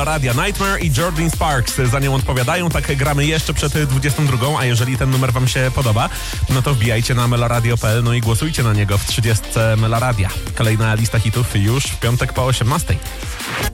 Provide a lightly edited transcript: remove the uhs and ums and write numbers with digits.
Radia Nightmare i Jordan Sparks za nią odpowiadają. Tak gramy jeszcze przed 22, a jeżeli ten numer wam się podoba, no to wbijajcie na meloradio.pl, no i głosujcie na niego w 30 Meloradia. Kolejna lista hitów już w piątek po 18.